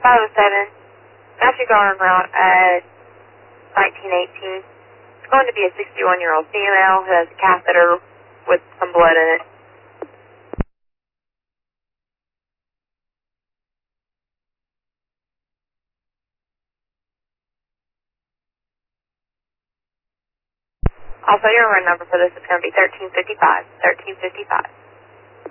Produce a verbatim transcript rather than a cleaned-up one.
five oh seven, Matthew Garden route at nineteen eighteen. It's going to be a sixty-one-year-old female who has a catheter with some blood in it. Also, your run number for this is going to be thirteen fifty-five, thirteen fifty-five.